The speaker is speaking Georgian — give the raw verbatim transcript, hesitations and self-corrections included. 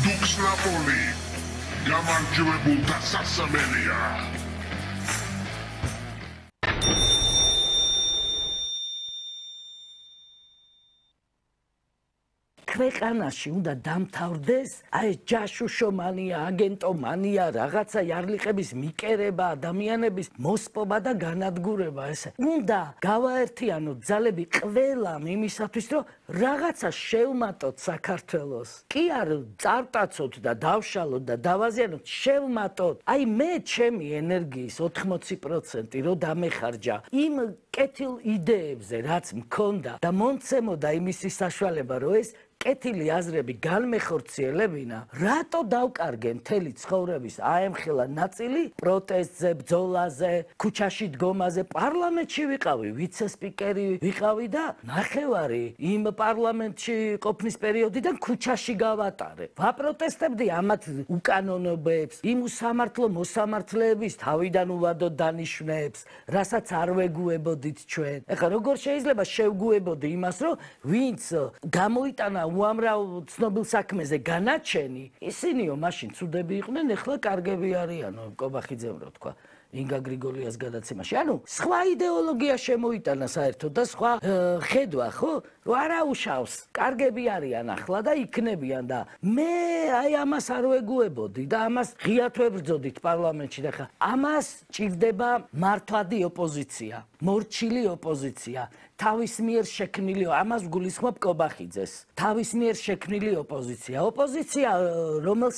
დუქს ნაპოლი გამარჯვებულთა სასამელია ქვეყანაში უნდა დამთავრდეს აი ჯაშუშომანია, აგენტომანია, რაღაცა იარლიყების მიკერება, ადამიანების მოსპობა და განადგურება ესე. უნდა გავაერთიანოთ ძალები ყველამ იმისათვის, რომ რაღაცა შევმატოთ საქართველოს. კი არ წარტაცოთ და დავშალოთ და დავაზიანოთ, შევმატოთ. აი მე ჩემი ენერგიის ოთხმოცი პროცენტი რო დამეხარჯა იმ კეთილ იდეებზე, რაც მქონდა და მომცემოდა იმისი საშუალება, რომ ეს კეთილი აზრები განმეხორციელებინა, რატო დავკარგე მთელი ცხოვრების აემხელა ნაწილი პროტესტზე, ბრძოლაზე, ქუჩაში დგომაზე, პარლამენტში ვიყავი, ვიცე-სპიკერი ვიყავი და ნახევარი იმ პარლამენტში ყოფნის პერიოდიდან ქუჩაში გავატარე. ვაპროტესტებდი ამათ უკანონობებს, იმ სამართლო მოსამართლეების თავიდან უვადოდ დანიშვნებს, რასაც არ ვეგუებოდით ჩვენ. ეხლა როგორ შეიძლება შევგუებოდი იმას, რომ ვინც გამოიტანა უამრავ ცნობილ საქმეზე განაჩენი, ისინიო მაშინ ცუდები იყვნენ, ეხლა კარგები არიანო, კობახიძემ რო თქვა. ინგა გრიგოლიას გადაცემაში. ანუ სხვა იდეოლოგია შემოიტანა საერთოდ და სხვა ხედვა, ხო? რომ არა უშავს, კარგები არიან ახლა და იქნებიან და მე აი ამას არ ვეგუებოდი და ამას ღიად ვებრძოდით პარლამენტში და ხა ამას ჭირდება მართვადი ოპოზიცია, მორჩილი ოპოზიცია. თავის მიერ შექმნილი, ამას გულისხმობ კობახიძეს. თავის მიერ შექმნილი ოპოზიცია. ოპოზიცია, რომელსაც